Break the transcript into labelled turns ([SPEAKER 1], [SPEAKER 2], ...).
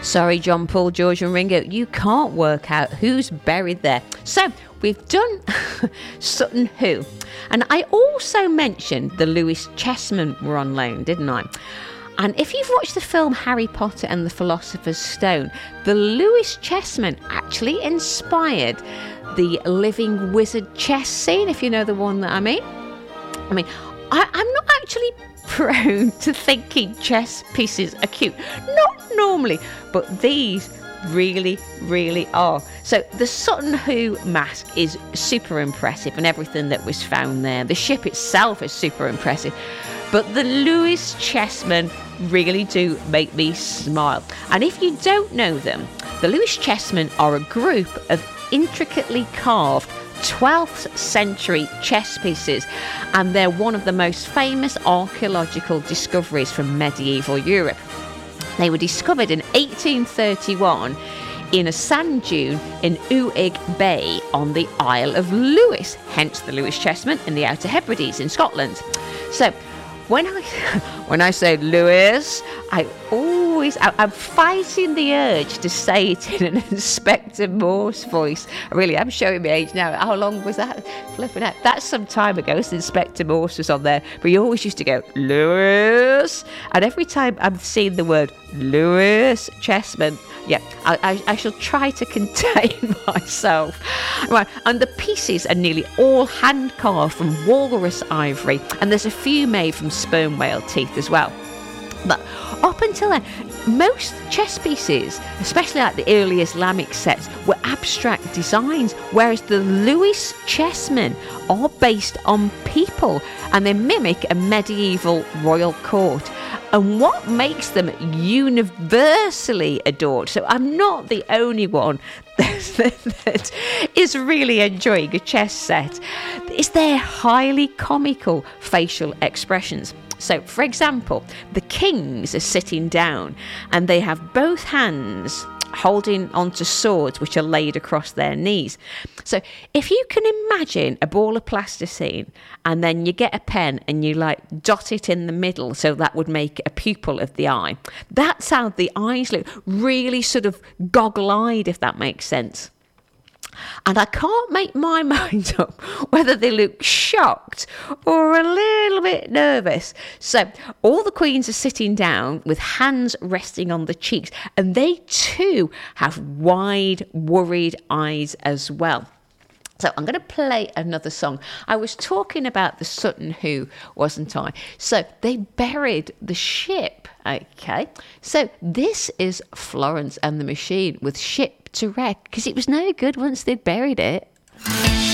[SPEAKER 1] Sorry, John, Paul, George and Ringo, you can't work out who's buried there. So we've done Sutton Hoo. And I also mentioned the Lewis Chessmen were on loan, didn't I? And if you've watched the film Harry Potter and the Philosopher's Stone, the Lewis Chessmen actually inspired the living wizard chess scene, if you know the one that I mean. I'm not actually prone to thinking chess pieces are cute. Not normally, but these really, really are. So the Sutton Hoo mask is super impressive and everything that was found there. The ship itself is super impressive. But the Lewis Chessmen really do make me smile. And if you don't know them, the Lewis Chessmen are a group of intricately carved 12th century chess pieces, and they're one of the most famous archaeological discoveries from medieval Europe. They were discovered in 1831 in a sand dune in Uig Bay on the Isle of Lewis, hence the Lewis Chessmen in the Outer Hebrides in Scotland. So when I say Lewis, I'm fighting the urge to say it in an Inspector Morse voice. I really am showing my age now. How long was that? Flipping out. That's some time ago. Inspector Morse was on there, but he always used to go Lewis. And every time I'm seeing the word Lewis Chessmen, yeah, I shall try to contain myself. Right, and the pieces are nearly all hand carved from walrus ivory, and there's a few made from sperm whale teeth as well. But up until then, most chess pieces, especially like the early Islamic sets, were abstract designs, whereas the Lewis Chessmen are based on people and they mimic a medieval royal court. And what makes them universally adored, so I'm not the only one that is really enjoying a chess set, is their highly comical facial expressions. So, for example, the kings are sitting down and they have both hands holding onto swords which are laid across their knees. So if you can imagine a ball of plasticine and then you get a pen and you dot it in the middle so that would make a pupil of the eye. That's how the eyes look, really sort of goggle-eyed, if that makes sense. And I can't make my mind up whether they look shocked or a little bit nervous. So all the queens are sitting down with hands resting on the cheeks, and they too have wide, worried eyes as well. So I'm going to play another song. I was talking about the Sutton Hoo, wasn't I? So they buried the ship, okay? So this is Florence and the Machine with Ship to Wreck, because it was no good once they'd buried it.